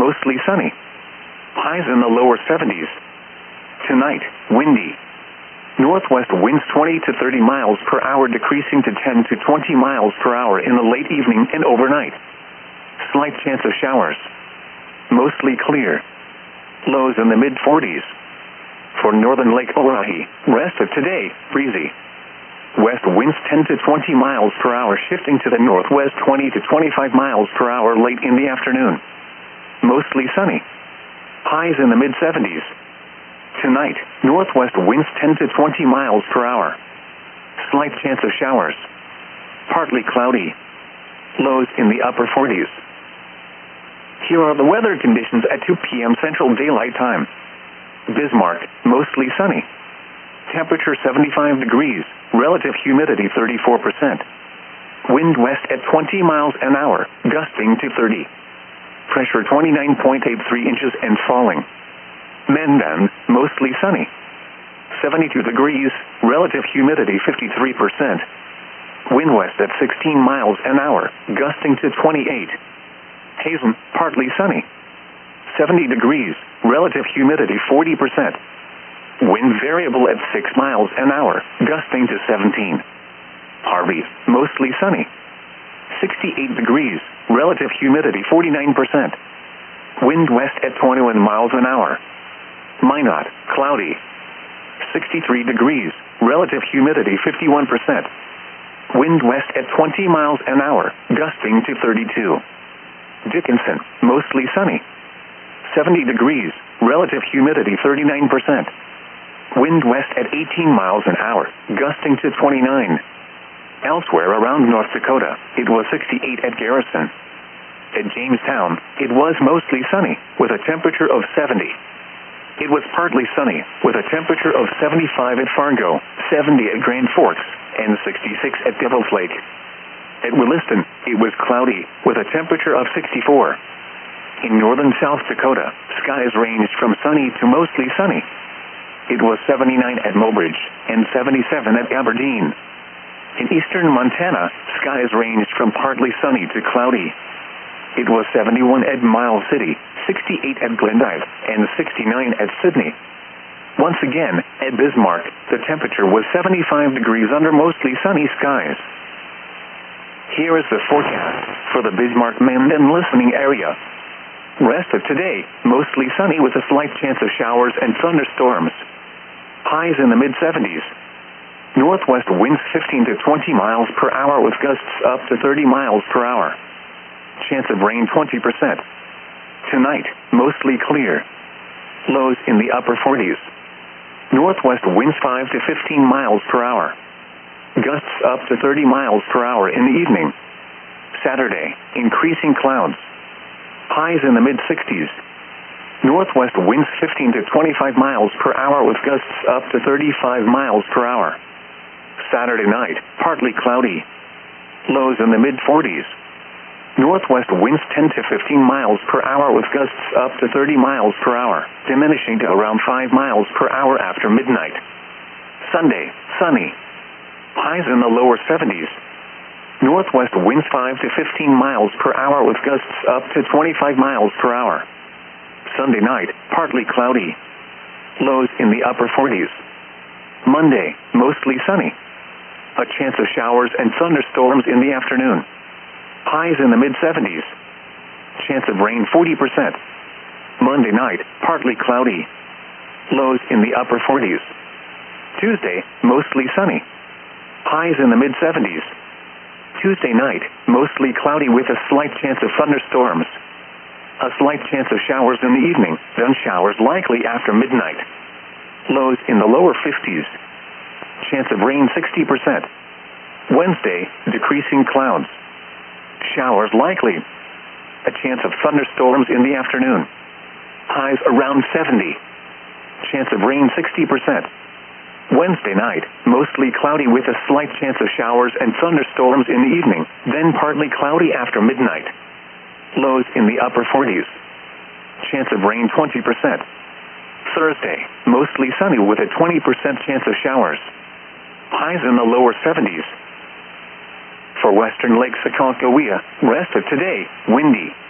mostly sunny. Highs in the lower 70s. Tonight, windy. Northwest winds 20 to 30 miles per hour, decreasing to 10 to 20 miles per hour in the late evening and overnight. Slight chance of showers. Mostly clear. Lows in the mid-40s. For northern Lake Oahe, rest of today, breezy. West winds 10 to 20 miles per hour, shifting to the northwest 20 to 25 miles per hour late in the afternoon. Mostly sunny. Highs in the mid-70s. Tonight, northwest winds 10 to 20 miles per hour. Slight chance of showers. Partly cloudy. Lows in the upper 40s. Here are the weather conditions at 2 p.m. Central Daylight Time. Bismarck, mostly sunny. Temperature 75 degrees, relative humidity 34%. Wind west at 20 miles an hour, gusting to 30. Pressure 29.83 inches and falling. Mandan, mostly sunny. 72 degrees, relative humidity 53%. Wind west at 16 miles an hour, gusting to 28. Hazen, partly sunny. 70 degrees, relative humidity 40%. Wind variable at 6 miles an hour, gusting to 17. Harvey, mostly sunny. 68 degrees, relative humidity 49%. Wind west at 21 miles an hour. Minot, cloudy. 63 degrees, relative humidity 51%. Wind west at 20 miles an hour, gusting to 32. Dickinson, mostly sunny. 70 degrees, relative humidity 39%. Wind west at 18 miles an hour, gusting to 29. Elsewhere around North Dakota, it was 68 at Garrison. At Jamestown, it was mostly sunny, with a temperature of 70. It was partly sunny, with a temperature of 75 at Fargo, 70 at Grand Forks, and 66 at Devil's Lake. At Williston, it was cloudy, with a temperature of 64. In northern South Dakota, skies ranged from sunny to mostly sunny. It was 79 at Mobridge, and 77 at Aberdeen. In eastern Montana, skies ranged from partly sunny to cloudy. It was 71 at Miles City, 68 at Glendive, and 69 at Sydney. Once again, at Bismarck, the temperature was 75 degrees under mostly sunny skies. Here is the forecast for the Bismarck-Mandan listening area. Rest of today, mostly sunny with a slight chance of showers and thunderstorms. Highs in the mid-70s. Northwest winds 15 to 20 miles per hour with gusts up to 30 miles per hour. Chance of rain 20%. Tonight, mostly clear. Lows in the upper 40s. Northwest winds 5 to 15 miles per hour. Gusts up to 30 miles per hour in the evening. Saturday, increasing clouds. Highs in the mid-60s. Northwest winds 15 to 25 miles per hour with gusts up to 35 miles per hour. Saturday night, partly cloudy. Lows in the mid-40s. Northwest winds 10 to 15 miles per hour with gusts up to 30 miles per hour, diminishing to around 5 miles per hour after midnight. Sunday, sunny. Highs in the lower 70s. Northwest winds 5 to 15 miles per hour with gusts up to 25 miles per hour. Sunday night, partly cloudy. Lows in the upper 40s. Monday, mostly sunny. A chance of showers and thunderstorms in the afternoon. Highs in the mid-70s. Chance of rain 40%. Monday night, partly cloudy. Lows in the upper 40s. Tuesday, mostly sunny. Highs in the mid-70s. Tuesday night, mostly cloudy with a slight chance of thunderstorms. A slight chance of showers in the evening, then showers likely after midnight. Lows in the lower 50s. Chance of rain 60%. Wednesday, decreasing clouds. Showers likely. A chance of thunderstorms in the afternoon. Highs around 70. Chance of rain 60%. Wednesday night, mostly cloudy with a slight chance of showers and thunderstorms in the evening, then partly cloudy after midnight. Lows in the upper 40s. Chance of rain 20%. Thursday, mostly sunny with a 20% chance of showers. Highs in the lower 70s. For western Lake Sakakawea, rest of today, windy.